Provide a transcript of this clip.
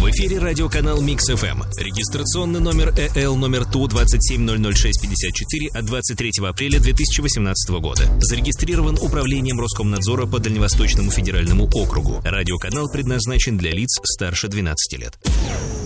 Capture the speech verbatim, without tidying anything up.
В эфире радиоканал Микс эф эм. Регистрационный номер э эл номер Т У двадцать семь ноль ноль шесть пятьдесят четыре от двадцать третьего апреля две тысячи восемнадцатого года. Зарегистрирован Управлением Роскомнадзора по Дальневосточному федеральному округу. Радиоканал предназначен для лиц старше двенадцати лет.